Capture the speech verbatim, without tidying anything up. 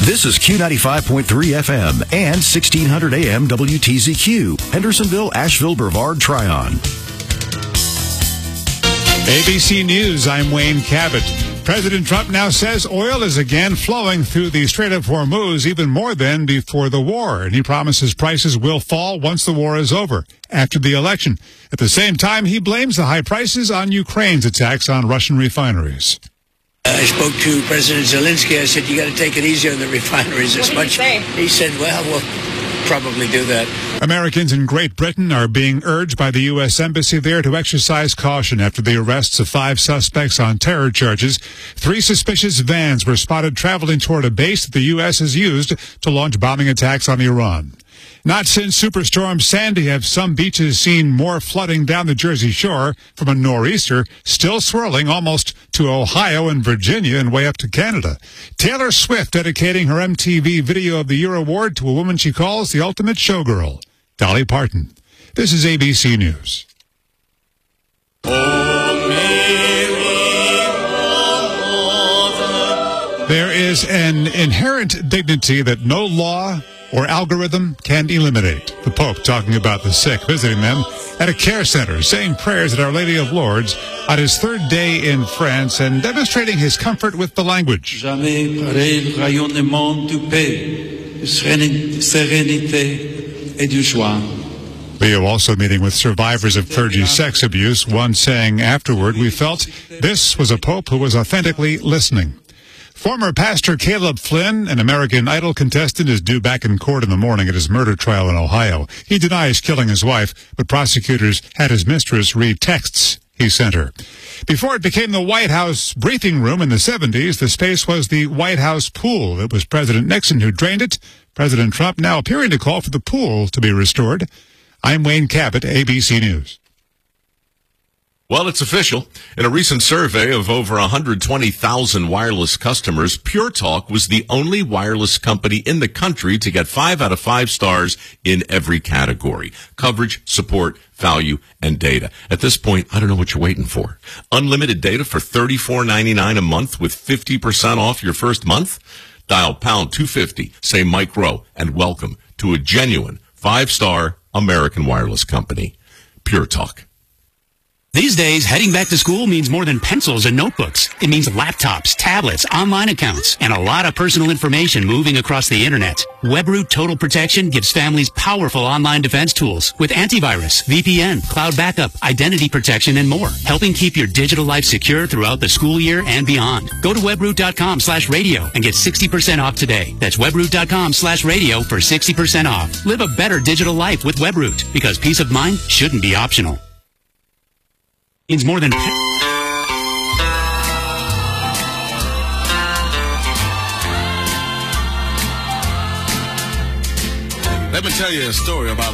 This is Q ninety-five point three F M and sixteen hundred A M W T Z Q, Hendersonville, Asheville, Brevard, Tryon. A B C News, I'm Wayne Cabot. President Trump now says oil is again flowing through the Strait of Hormuz even more than before the war, and he promises prices will fall once the war is over, after the election. At the same time, he blames the high prices on Ukraine's attacks on Russian refineries. I spoke to President Zelensky. I said, you got to take it easy on the refineries as much. He said, well, we'll probably do that. Americans in Great Britain are being urged by the U S Embassy there to exercise caution after the arrests of five suspects on terror charges. Three suspicious vans were spotted traveling toward a base that the U S has used to launch bombing attacks on Iran. Not since Superstorm Sandy have some beaches seen more flooding down the Jersey Shore from a nor'easter, still swirling almost to Ohio and Virginia and way up to Canada. Taylor Swift dedicating her M T V Video of the Year award to a woman she calls the ultimate showgirl, Dolly Parton. This is A B C News. There is an inherent dignity that no law or algorithm can eliminate. The Pope talking about the sick, visiting them at a care center, saying prayers at Our Lady of Lourdes on his third day in France and demonstrating his comfort with the language. Leo also meeting with survivors of clergy sex abuse, one saying afterward, we felt this was a Pope who was authentically listening. Former Pastor Caleb Flynn, an American Idol contestant, is due back in court in the morning at his murder trial in Ohio. He denies killing his wife, but prosecutors had his mistress read texts he sent her. Before it became the White House briefing room in the seventies, the space was the White House pool. It was President Nixon who drained it. President Trump now appearing to call for the pool to be restored. I'm Wayne Cabot, A B C News. Well, it's official. In a recent survey of over one hundred twenty thousand wireless customers, Pure Talk was the only wireless company in the country to get five out of five stars in every category: coverage, support, value, and data. At this point, I don't know what you're waiting for. Unlimited data for thirty-four ninety-nine a month with fifty percent off your first month? Dial pound two fifty, say Mike Rowe, and welcome to a genuine five-star American wireless company. Pure Talk. These days, heading back to school means more than pencils and notebooks. It means laptops, tablets, online accounts, and a lot of personal information moving across the internet. WebRoot Total Protection gives families powerful online defense tools with antivirus, V P N, cloud backup, identity protection, and more, helping keep your digital life secure throughout the school year and beyond. Go to webroot.com slash radio and get sixty percent off today. That's webroot.com slash radio for sixty percent off. Live a better digital life with WebRoot, because peace of mind shouldn't be optional. Means more than... Let me tell you a story about